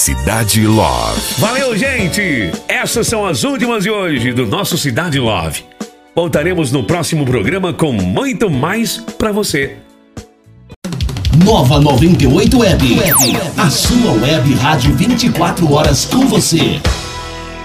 Cidade Love. Valeu, gente! Essas são as últimas de hoje do nosso Cidade Love. Voltaremos no próximo programa com muito mais pra você. Nova 98 Web. A sua web rádio 24 horas com você.